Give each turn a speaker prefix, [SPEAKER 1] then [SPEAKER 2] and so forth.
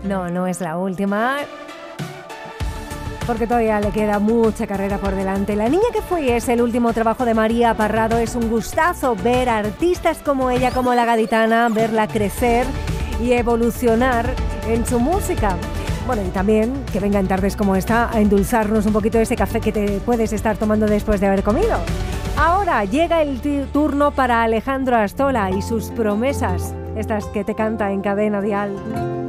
[SPEAKER 1] No, no es la última, porque todavía le queda mucha carrera por delante. La niña que fui es el último trabajo de María Parrado. Es un gustazo ver a artistas como ella, como La Gaditana, verla crecer y evolucionar en su música. Bueno, y también que venga en tardes como esta a endulzarnos un poquito ese café que te puedes estar tomando después de haber comido. Ahora llega el turno para Alejandro Astola y sus promesas, estas que te canta en Cadena Dial.